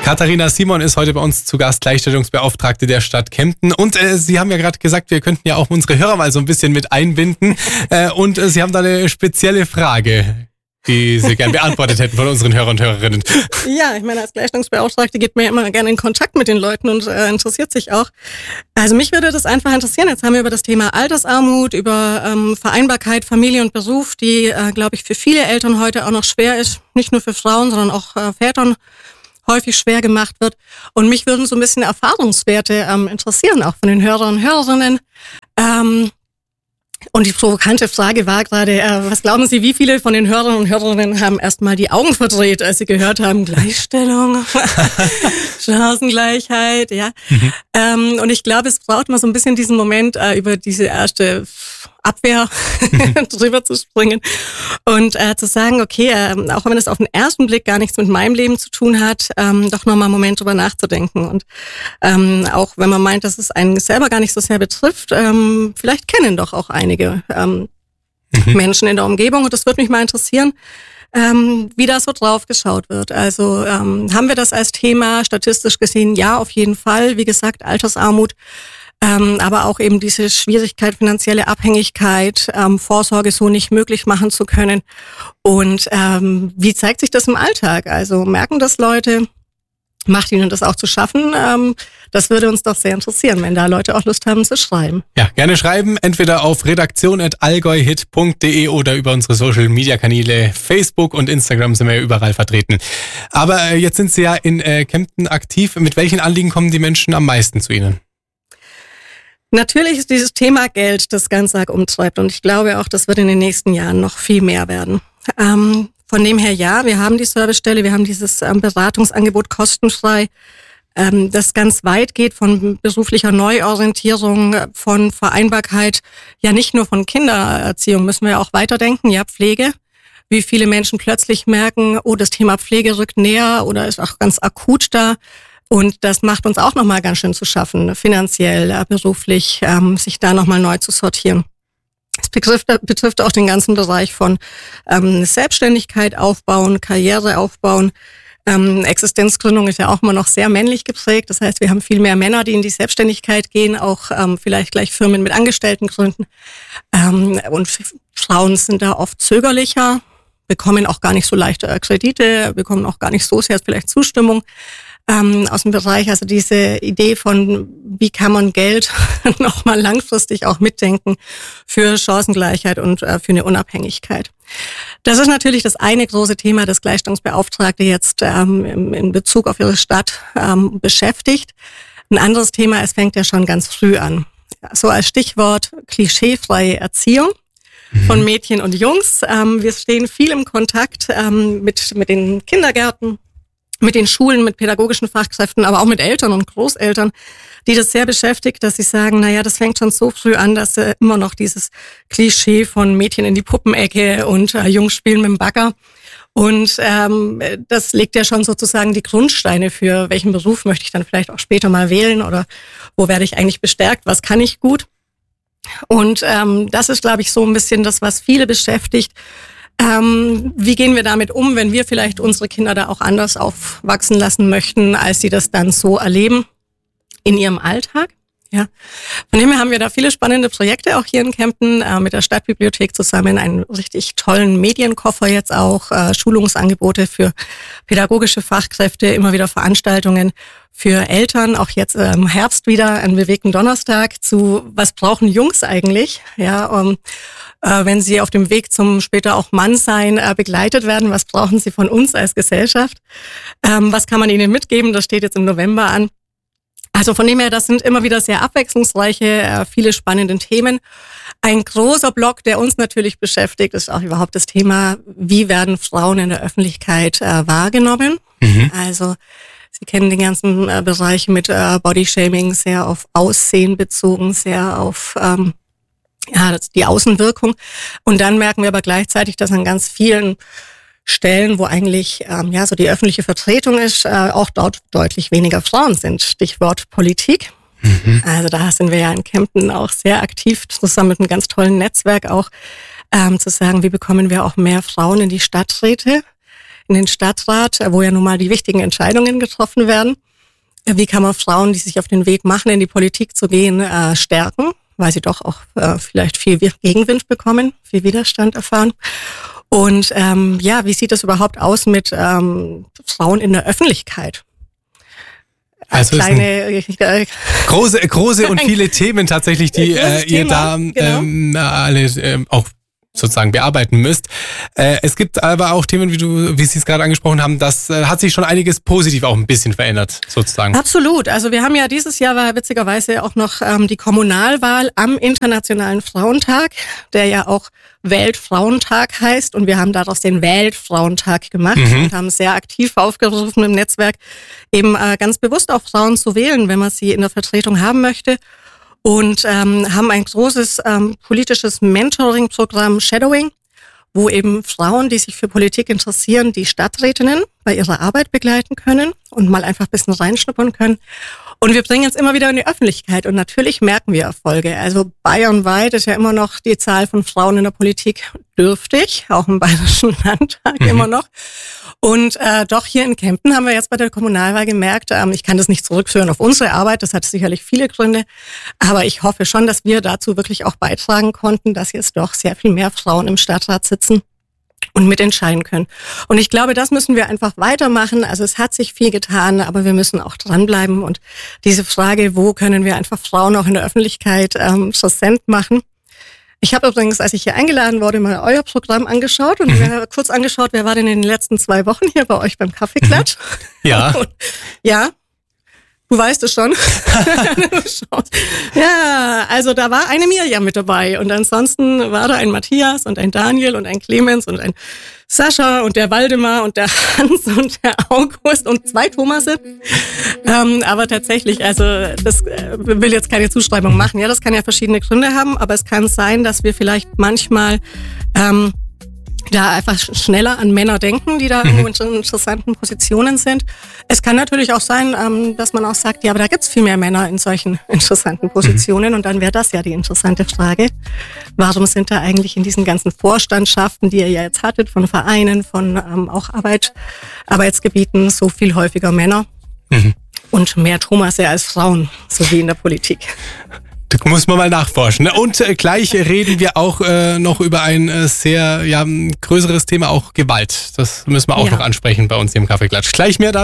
Katharina Simon ist heute bei uns zu Gast, Gleichstellungsbeauftragte der Stadt Kempten. Und Sie haben ja gerade gesagt, wir könnten ja auch unsere Hörer mal so ein bisschen mit einbinden. Und Sie haben da eine spezielle Frage, die Sie gerne beantwortet hätten von unseren Hörern und Hörerinnen. Ja, ich meine, als Gleichstellungsbeauftragte geht man ja immer gerne in Kontakt mit den Leuten und interessiert sich auch. Also mich würde das einfach interessieren. Jetzt haben wir über das Thema Altersarmut, über Vereinbarkeit, Familie und Beruf, die, glaube ich, für viele Eltern heute auch noch schwer ist. Nicht nur für Frauen, sondern auch Vätern häufig schwer gemacht wird. Und mich würden so ein bisschen Erfahrungswerte interessieren, auch von den Hörern und Hörerinnen. Und die provokante Frage war gerade, was glauben Sie, wie viele von den Hörern und Hörerinnen haben erstmal die Augen verdreht, als sie gehört haben, Gleichstellung, Chancengleichheit, ja. Und ich glaube, es braucht mal so ein bisschen diesen Moment, über diese erste Abwehr drüber zu springen und zu sagen, okay, auch wenn es auf den ersten Blick gar nichts mit meinem Leben zu tun hat, doch nochmal einen Moment drüber nachzudenken. Und auch wenn man meint, dass es einen selber gar nicht so sehr betrifft, vielleicht kennen doch auch einige Menschen in der Umgebung. Und das würde mich mal interessieren, wie da so drauf geschaut wird. Also haben wir das als Thema statistisch gesehen? Ja, auf jeden Fall. Wie gesagt, Altersarmut. Aber auch eben diese Schwierigkeit, finanzielle Abhängigkeit, Vorsorge so nicht möglich machen zu können. Und wie zeigt sich das im Alltag? Also merken das Leute? Macht ihnen das auch zu schaffen? Das würde uns doch sehr interessieren, wenn da Leute auch Lust haben zu schreiben. Ja, gerne schreiben, entweder auf redaktion@allgäuhit.de oder über unsere Social-Media-Kanäle Facebook und Instagram sind wir ja überall vertreten. Aber jetzt sind Sie ja in Kempten aktiv. Mit welchen Anliegen kommen die Menschen am meisten zu Ihnen? Natürlich ist dieses Thema Geld das ganz arg umtreibt und ich glaube auch, das wird in den nächsten Jahren noch viel mehr werden. Von dem her ja, wir haben die Servicestelle, wir haben dieses Beratungsangebot kostenfrei, das ganz weit geht von beruflicher Neuorientierung, von Vereinbarkeit, ja nicht nur von Kindererziehung, müssen wir ja auch weiterdenken, ja Pflege. Wie viele Menschen plötzlich merken, oh, das Thema Pflege rückt näher oder ist auch ganz akut da. Und das macht uns auch nochmal ganz schön zu schaffen, finanziell, beruflich, sich da nochmal neu zu sortieren. Es betrifft auch den ganzen Bereich von Selbstständigkeit aufbauen, Karriere aufbauen. Existenzgründung ist ja auch immer noch sehr männlich geprägt. Das heißt, wir haben viel mehr Männer, die in die Selbstständigkeit gehen, auch vielleicht gleich Firmen mit Angestellten gründen. Und Frauen sind da oft zögerlicher, bekommen auch gar nicht so leicht Kredite, bekommen auch gar nicht so sehr vielleicht Zustimmung. Aus dem Bereich, also diese Idee von, wie kann man Geld nochmal langfristig auch mitdenken für Chancengleichheit und für eine Unabhängigkeit. Das ist natürlich das eine große Thema, das Gleichstellungsbeauftragte jetzt in Bezug auf ihre Stadt beschäftigt. Ein anderes Thema, es fängt ja schon ganz früh an. So als Stichwort klischeefreie Erziehung von Mädchen und Jungs. Wir stehen viel im Kontakt mit den Kindergärten, mit den Schulen, mit pädagogischen Fachkräften, aber auch mit Eltern und Großeltern, die das sehr beschäftigt, dass sie sagen, naja, das fängt schon so früh an, dass immer noch dieses Klischee von Mädchen in die Puppenecke und Jungs spielen mit dem Bagger. Und das legt ja schon sozusagen die Grundsteine für, welchen Beruf möchte ich dann vielleicht auch später mal wählen oder wo werde ich eigentlich bestärkt, was kann ich gut. Und das ist, glaube ich, so ein bisschen das, was viele beschäftigt. Wie gehen wir damit um, wenn wir vielleicht unsere Kinder da auch anders aufwachsen lassen möchten, als sie das dann so erleben in ihrem Alltag? Ja. Von dem her haben wir da viele spannende Projekte auch hier in Kempten, mit der Stadtbibliothek zusammen, einen richtig tollen Medienkoffer jetzt auch, Schulungsangebote für pädagogische Fachkräfte, immer wieder Veranstaltungen für Eltern, auch jetzt im Herbst wieder einen bewegten Donnerstag zu, was brauchen Jungs eigentlich? Ja, wenn sie auf dem Weg zum später auch Mannsein begleitet werden, was brauchen sie von uns als Gesellschaft? Was kann man ihnen mitgeben? Das steht jetzt im November an. Also von dem her, das sind immer wieder sehr abwechslungsreiche, viele spannende Themen. Ein großer Block, der uns natürlich beschäftigt, ist auch überhaupt das Thema, wie werden Frauen in der Öffentlichkeit wahrgenommen? Also Sie kennen den ganzen Bereich mit Bodyshaming, sehr auf Aussehen bezogen, sehr auf die Außenwirkung. Und dann merken wir aber gleichzeitig, dass an ganz vielen Stellen, wo eigentlich so die öffentliche Vertretung ist, auch dort deutlich weniger Frauen sind. Stichwort Politik. Also da sind wir ja in Kempten auch sehr aktiv, zusammen mit einem ganz tollen Netzwerk auch, zu sagen, wie bekommen wir auch mehr Frauen in die Stadträte, in den Stadtrat, wo ja nun mal die wichtigen Entscheidungen getroffen werden. Wie kann man Frauen, die sich auf den Weg machen, in die Politik zu gehen, stärken, weil sie doch auch vielleicht viel Gegenwind bekommen, viel Widerstand erfahren. Und wie sieht das überhaupt aus mit Frauen in der Öffentlichkeit? Also große und viele Themen tatsächlich, die ihr da alle auch sozusagen bearbeiten müsst. Es gibt aber auch Themen, wie Sie es gerade angesprochen haben, das hat sich schon einiges positiv auch ein bisschen verändert, sozusagen. Absolut. Also wir haben ja dieses Jahr war witzigerweise auch noch die Kommunalwahl am Internationalen Frauentag, der ja auch Weltfrauentag heißt, und wir haben daraus den Weltfrauentag gemacht und haben sehr aktiv aufgerufen im Netzwerk, eben ganz bewusst auch Frauen zu wählen, wenn man sie in der Vertretung haben möchte. Und haben ein großes politisches Mentoring-Programm Shadowing, wo eben Frauen, die sich für Politik interessieren, die Stadträtinnen bei ihrer Arbeit begleiten können und mal einfach ein bisschen reinschnuppern können. Und wir bringen es immer wieder in die Öffentlichkeit, und natürlich merken wir Erfolge. Also bayernweit ist ja immer noch die Zahl von Frauen in der Politik dürftig, auch im Bayerischen Landtag immer noch. Und doch hier in Kempten haben wir jetzt bei der Kommunalwahl gemerkt, ich kann das nicht zurückführen auf unsere Arbeit, das hat sicherlich viele Gründe, aber ich hoffe schon, dass wir dazu wirklich auch beitragen konnten, dass jetzt doch sehr viel mehr Frauen im Stadtrat sitzen und mitentscheiden können. Und ich glaube, das müssen wir einfach weitermachen. Also es hat sich viel getan, aber wir müssen auch dranbleiben. Und diese Frage, wo können wir einfach Frauen auch in der Öffentlichkeit präsent machen? Ich habe übrigens, als ich hier eingeladen wurde, mal euer Programm angeschaut und mir kurz angeschaut, wer war denn in den letzten 2 Wochen hier bei euch beim Kaffeeklatsch? Ja. Und, ja. Du weißt es schon. Ja, also da war eine Mirjam mit dabei, und ansonsten war da ein Matthias und ein Daniel und ein Clemens und ein Sascha und der Waldemar und der Hans und der August und 2 Thomasse. Aber tatsächlich, also das will jetzt keine Zuschreibung machen. Ja, das kann ja verschiedene Gründe haben, aber es kann sein, dass wir vielleicht manchmal da einfach schneller an Männer denken, die da irgendwo in interessanten Positionen sind. Es kann natürlich auch sein, dass man auch sagt, ja, aber da gibt's viel mehr Männer in solchen interessanten Positionen, und dann wäre das ja die interessante Frage. Warum sind da eigentlich in diesen ganzen Vorstandschaften, die ihr ja jetzt hattet, von Vereinen, von auch Arbeitsgebieten, so viel häufiger Männer und mehr Thomasse als Frauen, so wie in der Politik? Da muss man mal nachforschen. Und gleich reden wir auch noch über ein sehr größeres Thema, auch Gewalt. Das müssen wir auch noch ansprechen bei uns hier im Kaffeeklatsch. Gleich mehr dazu.